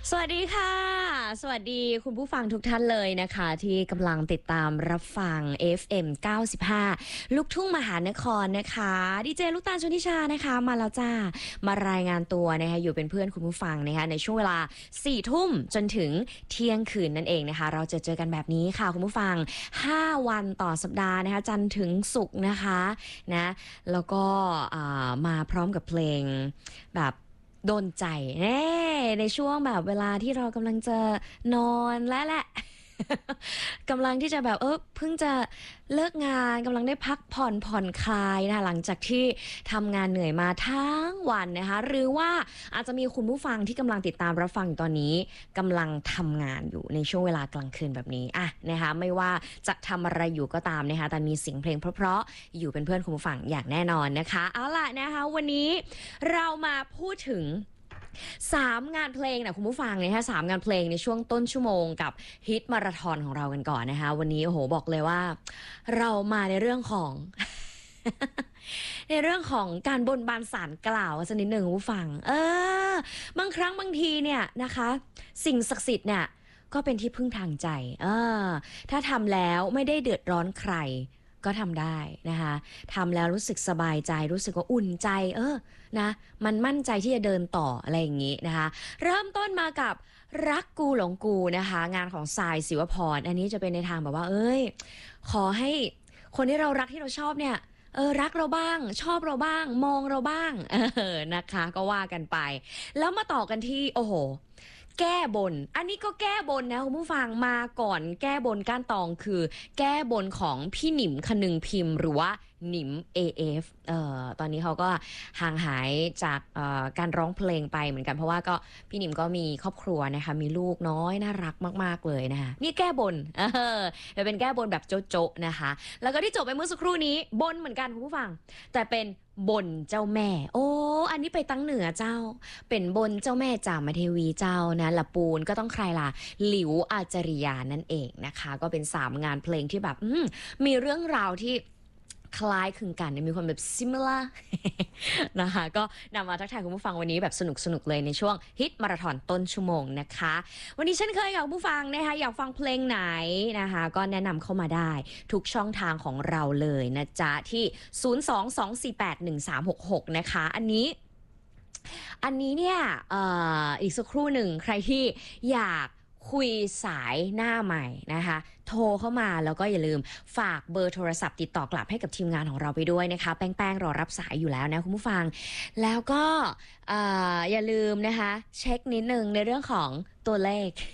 สวัสดีค่ะสวัสดีคุณผู้ฟังทุกท่านเลยนะคะที่กำลังติดตามรับฟัง FM 95ลูกทุ่งมหานครนะคะดีเจลูกตาลชนิชานะคะมาแล้วจ้ามารายงานตัวนะคะอยู่เป็นเพื่อนคุณผู้ฟังนะคะในช่วงเวลา4ทุ่มจนถึงเที่ยงคืนนั่นเองนะคะเราจะเจอกันแบบนี้ค่ะคุณผู้ฟัง5วันต่อสัปดาห์นะคะจันทร์ถึงศุกร์นะคะนะแล้วก็มาพร้อมกับเพลงแบบโดนใจในช่วงแบบเวลาที่เรากำลังจะนอนและแหละ กำลังที่จะแบบเพิ่งจะเลิกงานกำลังได้พักผ่อนคลายนะคะหลังจากที่ทำงานเหนื่อยมาทั้งวันนะคะหรือว่าอาจจะมีคุณผู้ฟังที่กำลังติดตามรับฟังอยู่ตอนนี้กำลังทำงานอยู่ในช่วงเวลากลางคืนแบบนี้อะนะคะไม่ว่าจะทำอะไรอยู่ก็ตามนะคะแต่มีเสียงเพลงเพราะๆอยู่เป็นเพื่อนคุณผู้ฟังอย่างแน่นอนนะคะเอาล่ะนะคะวันนี้เรามาพูดถึง3 งานเพลงนะคุณผู้ฟังนะคะ3 งานเพลงในช่วงต้นชั่วโมงกับฮิตมาราธอนของเรากันก่อนนะคะวันนี้โอ้โหบอกเลยว่าเรามาในเรื่องของ ในเรื่องของการบนบานศาลกล่าวสักนิดหนึ่งคุณผู้ฟังบางครั้งบางทีเนี่ยนะคะสิ่งศักดิ์สิทธิ์เนี่ยก็เป็นที่พึ่งทางใจถ้าทำแล้วไม่ได้เดือดร้อนใครก็ทำได้นะคะทำแล้วรู้สึกสบายใจรู้สึกว่าอุ่นใจนะมันมั่นใจที่จะเดินต่ออะไรอย่างนี้นะคะเริ่มต้นมากับรักกูหลงกูนะคะงานของทรายศิวพรอันนี้จะเป็นในทางแบบว่าขอให้คนที่เรารักที่เราชอบเนี่ยรักเราบ้างชอบเราบ้างมองเราบ้างนะคะก็ว่ากันไปแล้วมาต่อกันที่โอ้โหแก้บนอันนี้ก็แก้บนนะคุณผู้ฟังมาก่อนแก้บนก้านตองคือแก้บนของพี่หนิมคนึงพิมพ์หรือว่าหนิม AF ตอนนี้เขาก็ห่างหายจากการร้องเพลงไปเหมือนกันเพราะว่าก็พี่หนิมก็มีครอบครัวนะคะมีลูกน้อยน่ารักมากๆเลยนะคะนี่แก้บนจะเป็นแก้บนแบบโจ๊ะๆนะคะแล้วก็ที่จบไปเมื่อสักครู่นี้บนเหมือนกันคุณผู้ฟังแต่เป็นบนเจ้าแม่อันนี้ไปตั้งเหนือเจ้าเป็นบนเจ้าแม่จามเทวีเจ้านะละปูนก็ต้องใครล่ะหลิวอาจาริยานั่นเองนะคะก็เป็น3 งานเพลงที่แบบมีเรื่องราวที่คล้ายคลึงกันมีความแบบ similar นะคะก็นำมาทักทายคุณผู้ฟังวันนี้แบบสนุกเลยในช่วงฮิตมาราธอนต้นชั่วโมงนะคะวันนี้เช่นเคยกับคุณผู้ฟังนะคะอยากฟังเพลงไหนนะคะก็แนะนำเข้ามาได้ทุกช่องทางของเราเลยนะจ๊ะที่022481366นะคะอันนี้เนี่ยอีกสักครู่หนึ่งใครที่อยากคุยสายหน้าใหม่นะคะโทรเข้ามาแล้วก็อย่าลืมฝากเบอร์โทรศัพท์ติดต่อกลับให้กับทีมงานของเราไปด้วยนะคะแป้งรอรับสายอยู่แล้วนะคุณผู้ฟังแล้วก็อย่าลืมนะคะเช็คนิดนึงในเรื่องของตัวเลข